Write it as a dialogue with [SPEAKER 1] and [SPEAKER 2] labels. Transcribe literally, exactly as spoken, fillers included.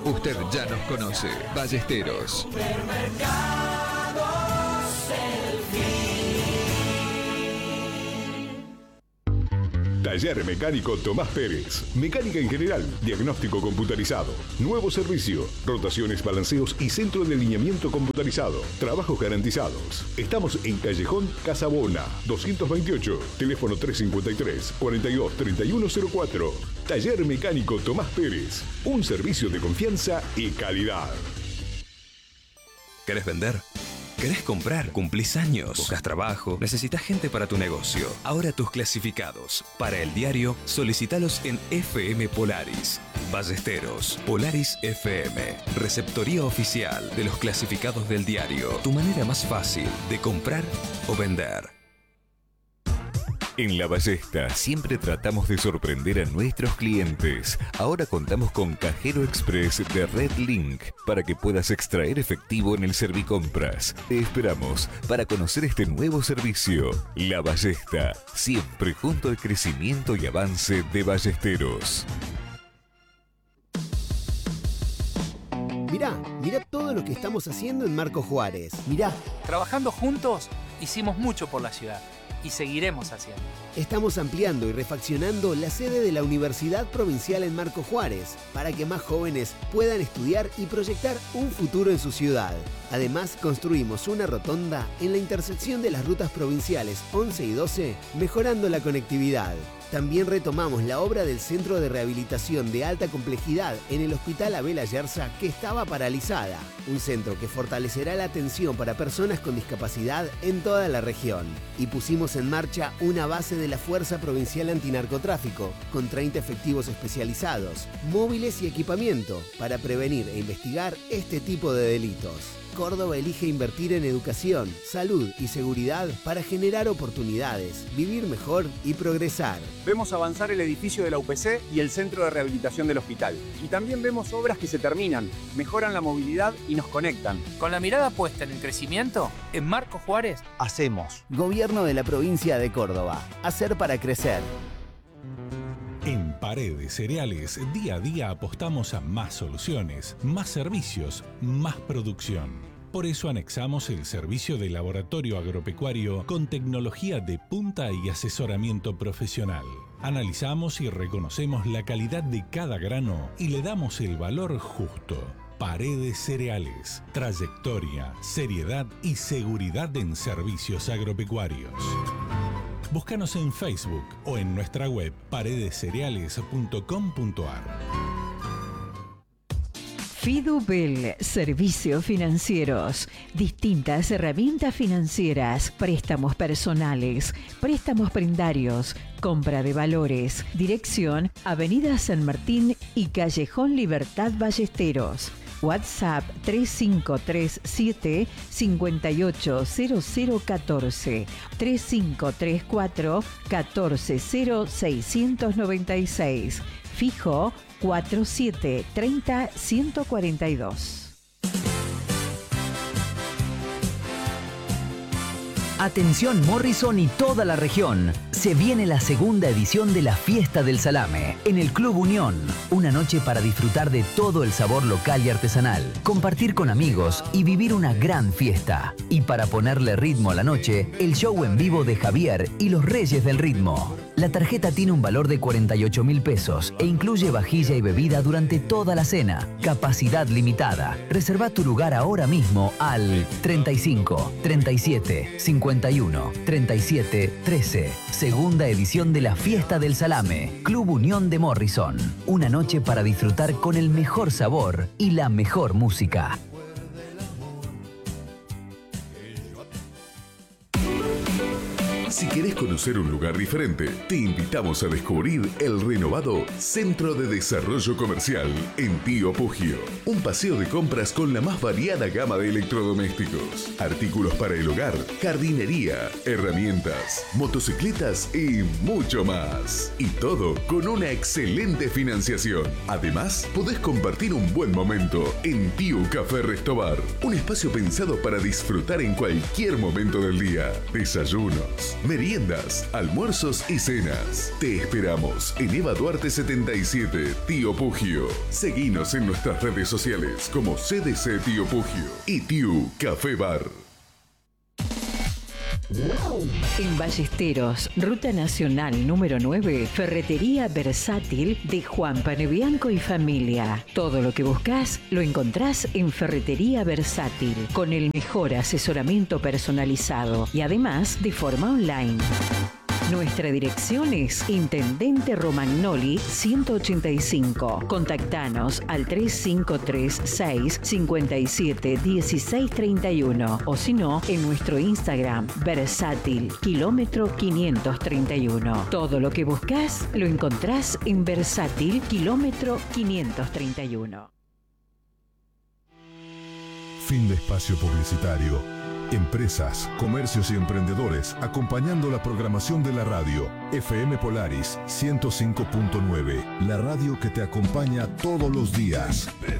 [SPEAKER 1] Usted ya nos conoce. Ballesteros.
[SPEAKER 2] Taller Mecánico Tomás Pérez. Mecánica en general, diagnóstico computarizado, nuevo servicio, rotaciones, balanceos y centro de alineamiento computarizado. Trabajos garantizados. Estamos en Callejón Casabona, doscientos veintiocho, teléfono trescientos cincuenta y tres, cuarenta y dos, treinta y uno cero cuatro. Taller Mecánico Tomás Pérez. Un servicio de confianza y calidad.
[SPEAKER 3] ¿Querés vender? ¿Querés comprar? ¿Cumplís años? ¿Buscas trabajo? ¿Necesitas gente para tu negocio? Ahora tus clasificados para el diario, solicitalos en F M Polaris. Ballesteros, Polaris F M, receptoría oficial de los clasificados del diario. Tu manera más fácil de comprar o vender.
[SPEAKER 4] En La Ballesta siempre tratamos de sorprender a nuestros clientes. Ahora contamos con Cajero Express de Red Link para que puedas extraer efectivo en el Servicompras. Te esperamos para conocer este nuevo servicio. La Ballesta, siempre junto al crecimiento y avance de ballesteros.
[SPEAKER 5] Mirá, mirá todo lo que estamos haciendo en Marco Juárez. Mirá.
[SPEAKER 6] Trabajando juntos, hicimos mucho por la ciudad. Y seguiremos haciendo.
[SPEAKER 5] Estamos ampliando y refaccionando la sede de la Universidad Provincial en Marco Juárez para que más jóvenes puedan estudiar y proyectar un futuro en su ciudad. Además, construimos una rotonda en la intersección de las rutas provinciales once y doce, mejorando la conectividad. También retomamos la obra del Centro de Rehabilitación de Alta Complejidad en el Hospital Abel Ayerza, que estaba paralizada. Un centro que fortalecerá la atención para personas con discapacidad en toda la región. Y pusimos en marcha una base de la Fuerza Provincial Antinarcotráfico, con treinta efectivos especializados, móviles y equipamiento, para prevenir e investigar este tipo de delitos. Córdoba elige invertir en educación, salud y seguridad para generar oportunidades, vivir mejor y progresar.
[SPEAKER 7] Vemos avanzar el edificio de la U P C y el centro de rehabilitación del hospital. Y también vemos obras que se terminan, mejoran la movilidad y nos conectan.
[SPEAKER 6] Con la mirada puesta en el crecimiento, en Marco Juárez,
[SPEAKER 5] hacemos. Gobierno de la provincia de Córdoba. Hacer para crecer.
[SPEAKER 8] En Paredes Cereales, día a día apostamos a más soluciones, más servicios, más producción. Por eso anexamos el servicio de laboratorio agropecuario con tecnología de punta y asesoramiento profesional. Analizamos y reconocemos la calidad de cada grano y le damos el valor justo. Paredes Cereales, trayectoria, seriedad y seguridad en servicios agropecuarios. Búscanos en Facebook o en nuestra web paredes cereales punto com punto a r.
[SPEAKER 9] Fidubel, servicios financieros, distintas herramientas financieras, préstamos personales, préstamos prendarios, compra de valores. Dirección: Avenida San Martín y Callejón Libertad Ballesteros. WhatsApp tres cinco tres siete, cinco ocho cero cero uno cuatro, tres cinco tres cuatro, uno cuatro cero seis nueve seis. Fijo cuatro siete tres cero, uno cuatro dos.
[SPEAKER 10] Atención Morrison y toda la región. Se viene la segunda edición de la Fiesta del Salame en el Club Unión. Una noche para disfrutar de todo el sabor local y artesanal, compartir con amigos y vivir una gran fiesta. Y para ponerle ritmo a la noche, el show en vivo de Javier y los Reyes del Ritmo. La tarjeta tiene un valor de cuarenta y ocho mil pesos e incluye vajilla y bebida durante toda la cena. Capacidad limitada. Reserva tu lugar ahora mismo al treinta y cinco, treinta y siete, cincuenta y uno, treinta y siete, trece. Segunda edición de la Fiesta del Salame. Club Unión de Morrison. Una noche para disfrutar con el mejor sabor y la mejor música.
[SPEAKER 2] Si querés conocer un lugar diferente, te invitamos a descubrir el renovado Centro de Desarrollo Comercial en Tío Pugio. Un paseo de compras con la más variada gama de electrodomésticos, artículos para el hogar, jardinería, herramientas, motocicletas y mucho más. Y todo con una excelente financiación. Además, podés compartir un buen momento en Tío Café Restobar. Un espacio pensado para disfrutar en cualquier momento del día. Desayunos, meriendas, almuerzos y cenas. Te esperamos en Eva Duarte setenta y siete, Tío Pugio. Seguinos en nuestras redes sociales como C D C Tío Pugio y Tiu Café Bar.
[SPEAKER 9] En Ballesteros, Ruta Nacional número nueve, Ferretería Versátil de Juan Panebianco y familia. Todo lo que buscas lo encontrás en Ferretería Versátil, con el mejor asesoramiento personalizado y además de forma online. Nuestra dirección es Intendente Romagnoli ciento ochenta y cinco. Contactanos al tres cinco tres seis, cinco siete, uno seis tres uno o si no, en nuestro Instagram, Versátil, kilómetro quinientos treinta y uno. Todo lo que buscas lo encontrás en Versátil, kilómetro quinientos treinta y uno.
[SPEAKER 11] Fin de espacio publicitario. Empresas, comercios y emprendedores acompañando la programación de la radio. F M Polaris ciento cinco punto nueve, la radio que te acompaña todos los días.